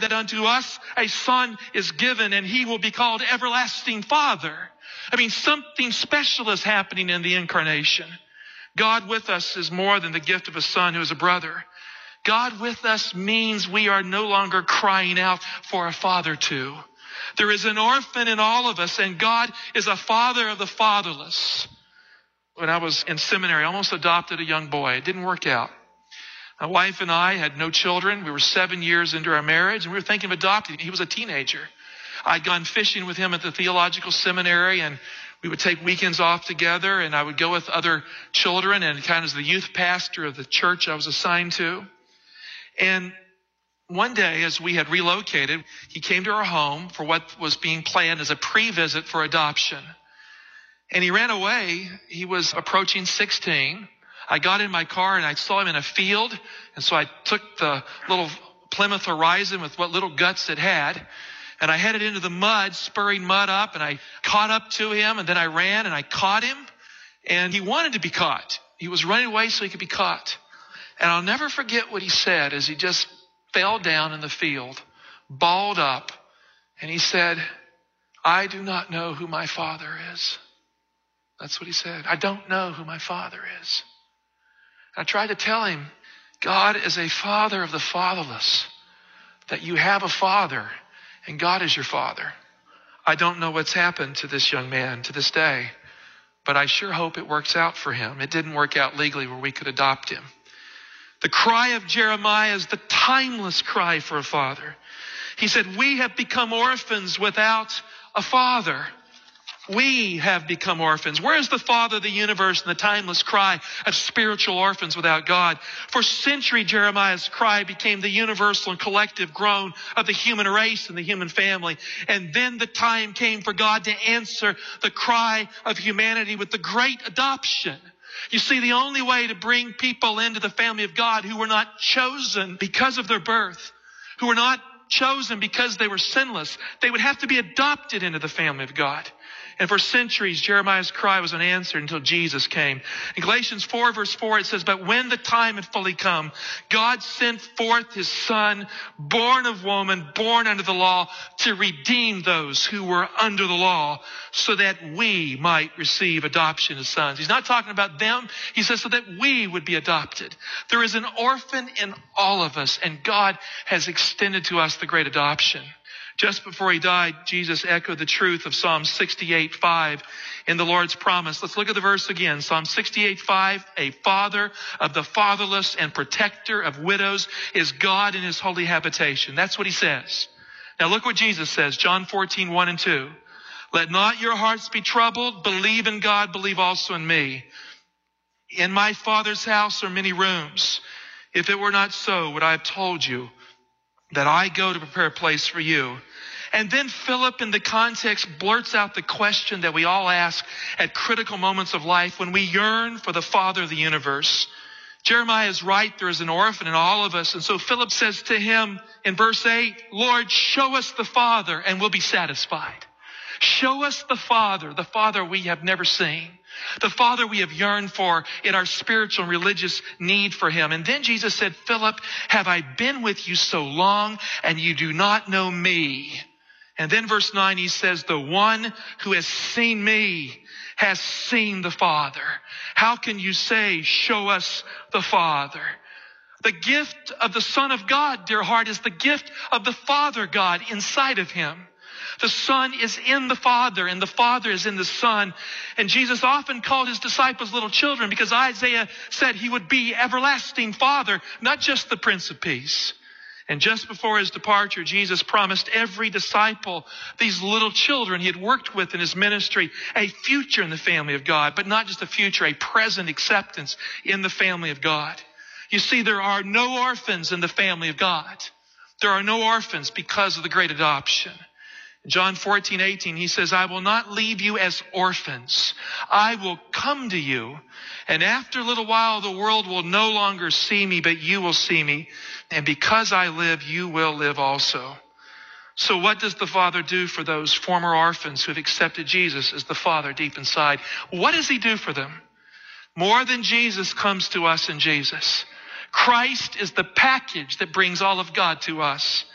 that unto us a son is given, and he will be called Everlasting Father. I mean, something special is happening in the incarnation. God with us is more than the gift of a son who is a brother. God with us means we are no longer crying out for a father too. There is an orphan in all of us, and God is a father of the fatherless. When I was in seminary, I almost adopted a young boy. It didn't work out. My wife and I had no children. We were 7 years into our marriage, and we were thinking of adopting him. He was a teenager. I'd gone fishing with him at the theological seminary, and we would take weekends off together, and I would go with other children and kind of as the youth pastor of the church I was assigned to. And one day, as we had relocated, he came to our home for what was being planned as a pre-visit for adoption. And he ran away. He was approaching 16. I got in my car and I saw him in a field. And so I took the little Plymouth Horizon with what little guts it had. And I headed into the mud, spurring mud up. And I caught up to him. And then I ran and I caught him. And he wanted to be caught. He was running away so he could be caught. And I'll never forget what he said as he just fell down in the field, balled up. And he said, "I do not know who my father is." That's what he said. I don't know who my father is. I tried to tell him, God is a father of the fatherless, that you have a father and God is your father. I don't know what's happened to this young man to this day, but I sure hope it works out for him. It didn't work out legally where we could adopt him. The cry of Jeremiah is the timeless cry for a father. He said, we have become orphans without a father. We have become orphans. Where is the Father of the universe in the timeless cry of spiritual orphans without God? For centuries, Jeremiah's cry became the universal and collective groan of the human race and the human family. And then the time came for God to answer the cry of humanity with the great adoption. You see, the only way to bring people into the family of God who were not chosen because of their birth, who were not chosen because they were sinless, they would have to be adopted into the family of God. And for centuries, Jeremiah's cry was unanswered until Jesus came. In Galatians 4, verse 4, it says, but when the time had fully come, God sent forth his son, born of woman, born under the law, to redeem those who were under the law, so that we might receive adoption as sons. He's not talking about them. He says so that we would be adopted. There is an orphan in all of us, and God has extended to us the great adoption. Just before he died, Jesus echoed the truth of Psalm 68:5 in the Lord's promise. Let's look at the verse again. Psalm 68:5, a father of the fatherless and protector of widows is God in his holy habitation. That's what he says. Now look what Jesus says, John 14:1 and 2. Let not your hearts be troubled. Believe in God, believe also in me. In my Father's house are many rooms. If it were not so, would I have told you that I go to prepare a place for you? And then Philip, in the context, blurts out the question that we all ask at critical moments of life when we yearn for the Father of the universe. Jeremiah is right. There is an orphan in all of us. And so Philip says to him in verse 8, Lord, show us the Father and we'll be satisfied. Show us the Father we have never seen, the Father we have yearned for in our spiritual and religious need for him. And then Jesus said, Philip, have I been with you so long and you do not know me? And then verse 9, he says, the one who has seen me has seen the Father. How can you say, show us the Father? The gift of the Son of God, dear heart, is the gift of the Father God inside of him. The Son is in the Father, and the Father is in the Son. And Jesus often called his disciples little children because Isaiah said he would be everlasting Father, not just the Prince of Peace. And just before his departure, Jesus promised every disciple, these little children he had worked with in his ministry, a future in the family of God, but not just a future, a present acceptance in the family of God. You see, there are no orphans in the family of God. There are no orphans because of the great adoption. John 14:18, he says, I will not leave you as orphans. I will come to you. And after a little while, the world will no longer see me, but you will see me. And because I live, you will live also. So what does the Father do for those former orphans who have accepted Jesus as the Father deep inside? What does he do for them? More than Jesus comes to us in Jesus. Christ is the package that brings all of God to us.